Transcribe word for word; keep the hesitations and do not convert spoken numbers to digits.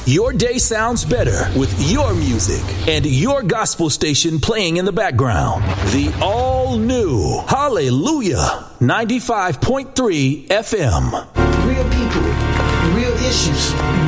Your day sounds better with your music and your gospel station playing in the background. The all-new Hallelujah ninety-five point three F M. Real people, real issues,